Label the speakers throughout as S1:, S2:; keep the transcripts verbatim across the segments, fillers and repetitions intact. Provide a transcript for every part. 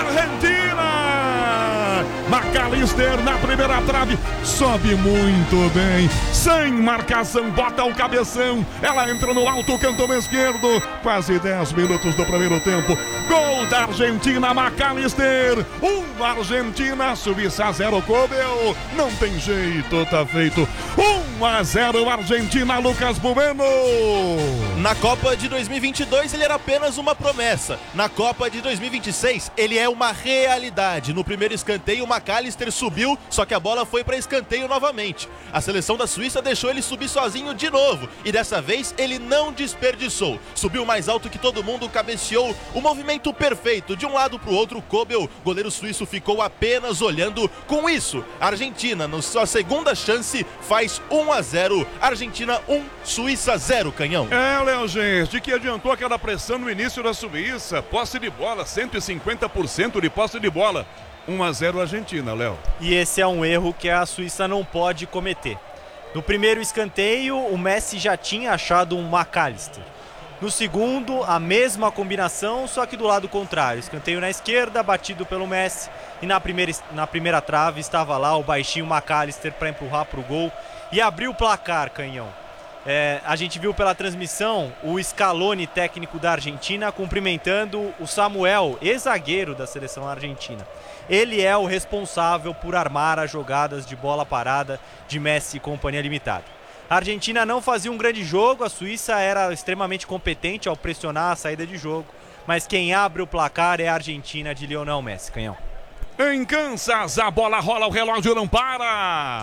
S1: Argentina! McAllister na primeira trave, sobe muito bem, sem marcação, bota o cabeção, ela entra no alto canto esquerdo, quase dez minutos do primeiro tempo, gol da Argentina, McAllister, um Argentina, Suíça zero, Kobel, não tem jeito, tá feito, um a zero Argentina, Lucas Bueno.
S2: Na Copa de dois mil e vinte e dois ele era apenas uma promessa, na Copa de dois mil e vinte e seis ele é uma realidade. No primeiro escanteio o McAllister subiu, só que a bola foi para escanteio novamente. A seleção da Suíça deixou ele subir sozinho de novo e dessa vez ele não desperdiçou. Subiu mais alto que todo mundo, cabeceou, o movimento perfeito de um lado para o outro. Kobel, goleiro suíço, ficou apenas olhando. Com isso, a Argentina, na sua segunda chance, faz um a zero. Argentina um, Suíça zero, Canhão.
S1: É, Léo, gente, de que adiantou aquela pressão no início da Suíça? Posse de bola, cento e cinquenta por cento de posse de bola. um a zero Argentina, Léo.
S3: E esse é um erro que a Suíça não pode cometer. No primeiro escanteio, o Messi já tinha achado um McAllister. No segundo, a mesma combinação, só que do lado contrário. Escanteio na esquerda, batido pelo Messi. E na primeira, na primeira trave estava lá o baixinho McAllister para empurrar para o gol e abrir o placar, Canhão. É, a gente viu pela transmissão o Scaloni, técnico da Argentina, cumprimentando o Samuel, ex-zagueiro da seleção argentina. Ele é o responsável por armar as jogadas de bola parada de Messi e companhia limitada. A Argentina não fazia um grande jogo, a Suíça era extremamente competente ao pressionar a saída de jogo, mas quem abre o placar é a Argentina de Lionel Messi, Canhão.
S1: Em Kansas, a bola rola, o relógio não para.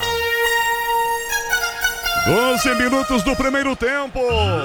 S1: doze minutos do primeiro tempo.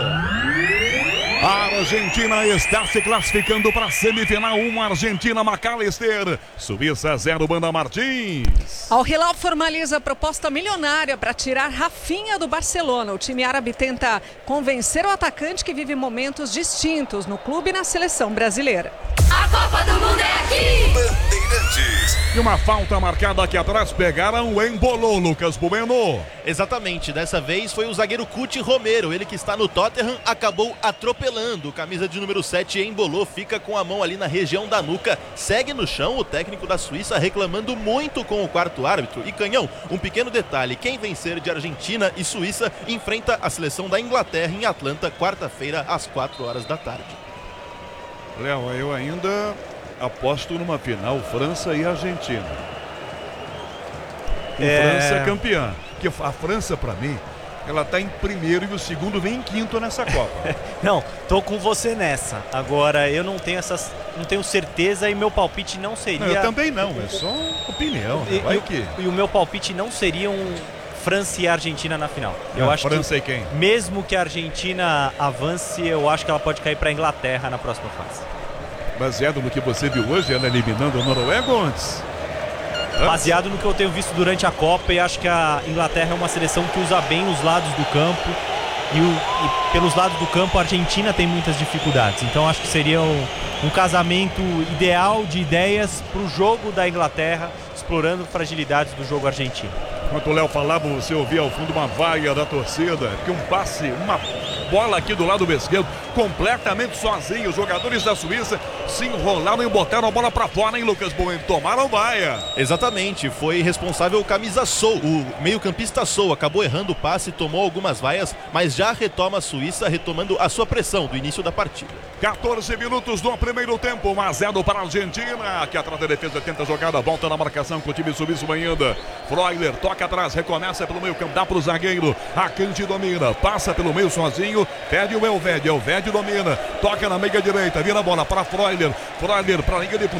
S1: A Argentina está se classificando para a semifinal. um Argentina, McAllister. Suíça zero, Banda Martins.
S4: Al Hilal formaliza a proposta milionária para tirar Rafinha do Barcelona. O time árabe tenta convencer o atacante que vive momentos distintos no clube e na seleção brasileira.
S5: A Copa do Mundo é aqui!
S1: Bandeirantes. E uma falta marcada aqui atrás, pegaram o embolou, Lucas Bueno.
S2: Exatamente, dessa vez foi o zagueiro Cuti Romero, ele que está no Tottenham, acabou atropelando. Camisa de número sete embolou, fica com a mão ali na região da nuca, segue no chão. O técnico da Suíça reclamando muito com o quarto árbitro. E Canhão, um pequeno detalhe, quem vencer de Argentina e Suíça enfrenta a seleção da Inglaterra em Atlanta, quarta-feira às quatro horas da tarde.
S1: Léo, eu ainda aposto numa final França e Argentina. Com
S3: É...
S1: França campeã. Porque a França, pra mim, ela tá em primeiro e o segundo vem em quinto nessa Copa.
S3: Não, tô com você nessa. Agora, eu não tenho essas, não tenho certeza e meu palpite não seria...
S1: Não, eu também não, é só opinião. Né? Vai
S3: e,
S1: que...
S3: e o meu palpite não seria um França e Argentina na final. Eu
S1: ah,
S3: acho
S1: França
S3: que,
S1: e quem?
S3: mesmo que a Argentina avance, eu acho que ela pode cair para a Inglaterra na próxima fase.
S1: Baseado no que você viu hoje, ela eliminando a Noruega ou antes?
S3: Baseado no que eu tenho visto durante a Copa, e acho que a Inglaterra é uma seleção que usa bem os lados do campo. E, o, e pelos lados do campo a Argentina tem muitas dificuldades. Então acho que seria um, um casamento ideal de ideias para o jogo da Inglaterra, explorando fragilidades do jogo argentino.
S1: Enquanto o Léo falava, você ouvia ao fundo uma vaia da torcida, que um passe, uma bola aqui do lado esquerdo, completamente sozinho. Os jogadores da Suíça se enrolaram e botaram a bola para fora, hein, Lucas Bueno? Tomaram vaia.
S2: Exatamente, foi responsável o camisa Sou, o meio-campista Sou, acabou errando o passe, tomou algumas vaias, mas já retoma a Suíça, retomando a sua pressão do início da partida.
S1: quatorze minutos do primeiro tempo, um a zero para a Argentina, que atrás da defesa tenta a jogada, volta na marcação com o time suíço ainda. Freuler toca atrás, recomeça pelo meio campo, dá para o zagueiro, Akanji domina, passa pelo meio sozinho, perde o Elvedi, Elvedi domina, toca na meia direita, vira a bola para Freuler, Freuler para a linha de